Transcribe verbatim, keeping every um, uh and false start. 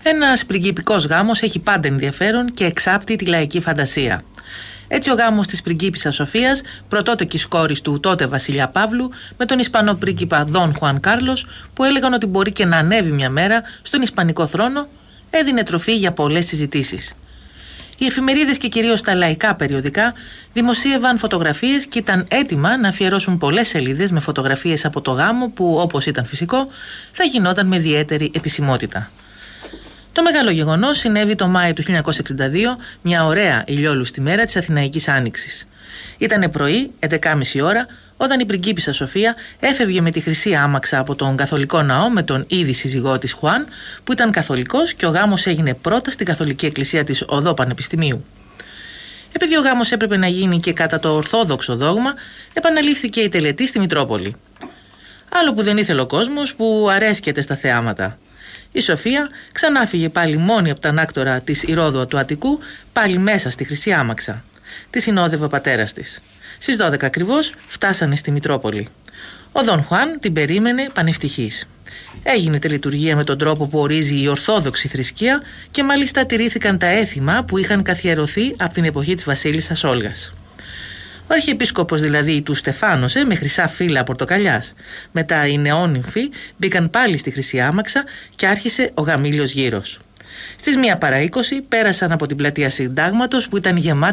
Ένας πριγκιπικός γάμος έχει πάντα ενδιαφέρον και εξάπτει τη λαϊκή φαντασία. Έτσι, ο γάμος της πριγκίπισσας Σοφίας, πρωτότοκης κόρης του τότε βασιλιά Παύλου, με τον Ισπανό πρίγκιπα Δον Χουάν Κάρλος, που έλεγαν ότι μπορεί και να ανέβει μια μέρα στον Ισπανικό θρόνο, έδινε τροφή για πολλές συζητήσεις. Οι εφημερίδες και κυρίως τα λαϊκά περιοδικά δημοσίευαν φωτογραφίες και ήταν έτοιμα να αφιερώσουν πολλές σελίδες με φωτογραφίες από το γάμο που, όπως ήταν φυσικό, θα γινόταν με ιδιαίτερη επισημότητα. Το μεγάλο γεγονός συνέβη το Μάιο του χίλια εννιακόσια εξήντα δύο, μια ωραία ηλιόλουστη μέρα της Αθηναϊκής Άνοιξης. Ήτανε πρωί, έντεκα και μισή ώρα, όταν η πριγκίπισσα Σοφία έφευγε με τη χρυσή άμαξα από τον καθολικό ναό με τον ήδη σύζυγό της Χουάν, που ήταν καθολικός, και ο γάμος έγινε πρώτα στην καθολική εκκλησία της Οδό Πανεπιστημίου. Επειδή ο γάμος έπρεπε να γίνει και κατά το ορθόδοξο δόγμα, επαναλήφθηκε η τελετή στη Μητρόπολη. Άλλο που δεν ήθελε ο κόσμος, που αρέσκεται στα θεάματα. Η Σοφία ξανά φύγε πάλι μόνη από τα ανάκτορα της Ηρόδου του Αττικού, πάλι μέσα στη χρυσή άμαξα. Τη συνόδευε ο πατέρας της. Στις δώδεκα ακριβώς φτάσανε στη Μητρόπολη. Ο Δον Χουάν την περίμενε πανευτυχής. Έγινε τελετουργία με τον τρόπο που ορίζει η Ορθόδοξη θρησκεία και μάλιστα τηρήθηκαν τα έθιμα που είχαν καθιερωθεί από την εποχή της βασίλισσας Όλγας. Ο αρχιεπίσκοπος δηλαδή του στεφάνωσε με χρυσά φύλλα πορτοκαλιάς. Μετά οι νεόνυμφοι μπήκαν πάλι στη χρυσή άμαξα και άρχισε ο γαμήλιος γύρος. Στις μία παρά είκοσι πέρασαν από την πλατεία Συντάγματος, που ήταν γεμάτη